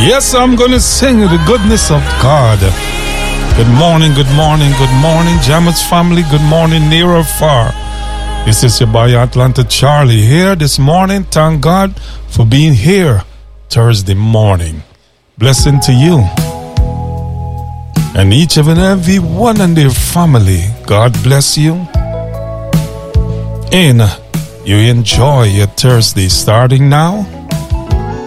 Yes, I'm going to sing the goodness of God. Good morning, good morning, good morning, Jammers family. Good morning, near or far. This is your boy Atlanta Charlie here this morning. Thank God for being here Thursday morning. Blessing to you and each and every one and their family. God bless you. And you enjoy your Thursday starting now.